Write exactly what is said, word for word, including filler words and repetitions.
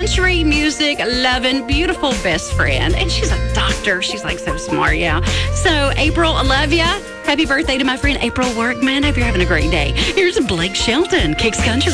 country music loving, beautiful best friend. And she's a doctor. She's like so smart, yeah. So, April, I love ya. Happy birthday to my friend April Workman. Hope you're having a great day. Here's Blake Shelton, Kicks Country.